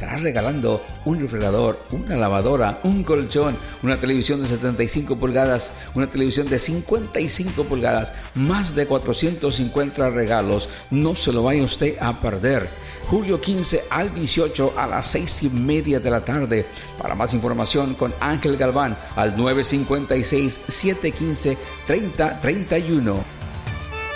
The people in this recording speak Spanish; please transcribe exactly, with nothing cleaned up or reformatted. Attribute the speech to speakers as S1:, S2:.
S1: estará regalando un refrigerador, una lavadora, un colchón, una televisión de setenta y cinco pulgadas, una televisión de cincuenta y cinco pulgadas, más de cuatrocientos cincuenta regalos. No se lo vaya usted a perder. Julio quince al dieciocho a las seis y media de la tarde. Para más información con Ángel Galván al nueve cinco seis, siete uno cinco, tres cero tres uno.